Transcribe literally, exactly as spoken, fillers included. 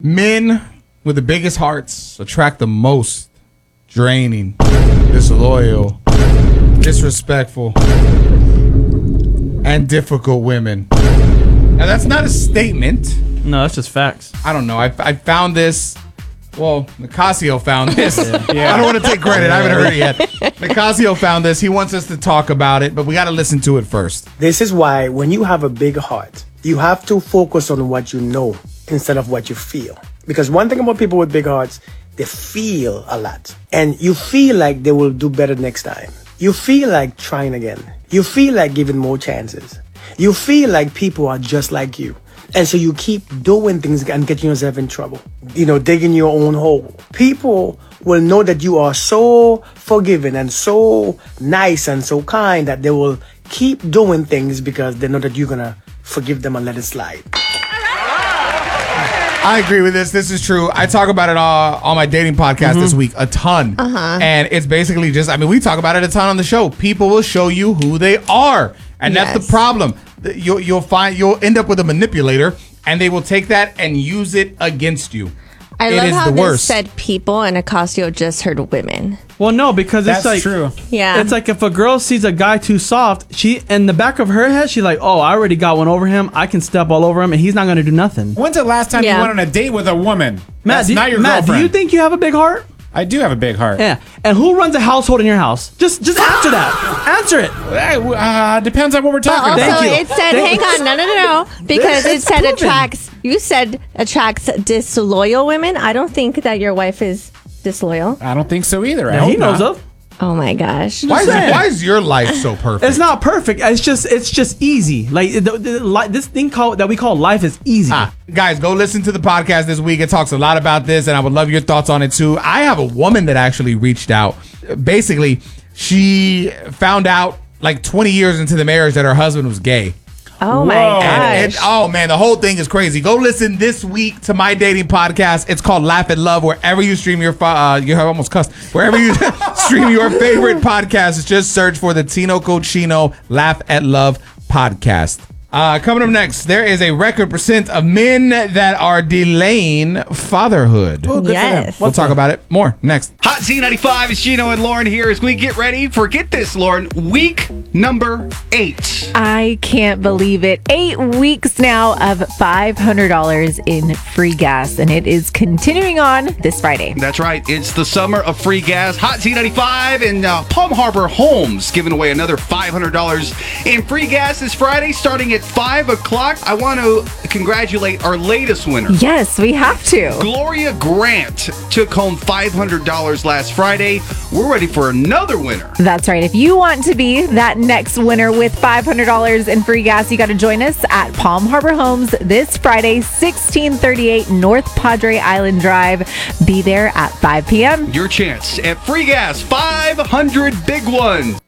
Men with the biggest hearts attract the most draining, disloyal, disrespectful, and difficult women. Now, that's not a statement. No, that's just facts. I don't know. I, I found this. Well, Nicasio found this. Yeah. Yeah. I don't want to take credit. I haven't heard it yet. Nicasio found this. He wants us to talk about it, but we got to listen to it first. This is why when you have a big heart, you have to focus on what you know instead of what you feel. Because one thing about people with big hearts, they feel a lot. And you feel like they will do better next time. You feel like trying again. You feel like giving more chances. You feel like people are just like you. And so you keep doing things and getting yourself in trouble. You know, digging your own hole. People will know that you are so forgiving and so nice and so kind that they will keep doing things because they know that you're going to forgive them and let it slide. I agree with this. This is true. I talk about it all on my dating podcast mm-hmm. this week a ton. Uh-huh. And it's basically just, I mean, we talk about it a ton on the show. People will show you who they are. And yes. that's the problem. You'll, you'll find, you'll end up with a manipulator and they will take that and use it against you. I it love is how the this worst. said people and Nicasio just heard women. Well, no, because That's it's like true. Yeah. It's like if a girl sees a guy too soft, she in the back of her head, she's like, "Oh, I already got one over him. I can step all over him, and he's not going to do nothing." When's the last time Yeah. you went on a date with a woman? Matt, That's do you, not your Matt, girlfriend. do you think you have a big heart? I do have a big heart. Yeah. And who runs a household in your house? Just, just answer that. Answer it. Uh, depends on what we're But talking also, about. Thank you. it said, Thank hang on, no, no, no, no. Because it It's said proven. attracts, you said attracts disloyal women. I don't think that your wife is disloyal. I don't think so either. I Yeah, hope he knows not. of. Oh my gosh. Why is, saying. why is your life so perfect? It's not perfect. It's just, it's just easy. Like the, the, li- this thing called that we call life is easy. Ah, guys, go listen to the podcast this week. It talks a lot about this, and I would love your thoughts on it too. I have a woman that actually reached out. Basically, she found out like twenty years into the marriage that her husband was gay. Oh my Whoa. gosh. And, and oh man, the whole thing is crazy. Go listen this week to my dating podcast. It's called Laugh at Love. Wherever you stream your, uh, you have almost cussed. Wherever you stream your favorite podcast, just search for the Tino Cochino Laugh at Love podcast. Uh, coming up next, there is a record percent of men that are delaying fatherhood. Oh, good for them. Yes. We'll talk about it more next. Hot Z ninety-five is Gino and Lauren here as we get ready for, get this, Lauren, week number eight. I can't believe it. Eight weeks now of five hundred dollars in free gas, and it is continuing on this Friday. That's right. It's the summer of free gas. Hot Z ninety-five and uh, Palm Harbor Homes giving away another five hundred dollars in free gas this Friday starting at five o'clock. I want to congratulate our latest winner. Yes, we have to. Gloria Grant took home five hundred dollars last Friday. We're ready for another winner. That's right. If you want to be that next winner with five hundred dollars in free gas, you got to join us at Palm Harbor Homes this Friday, sixteen thirty-eight North Padre Island Drive. Be there at five p.m. Your chance at free gas, five hundred big ones.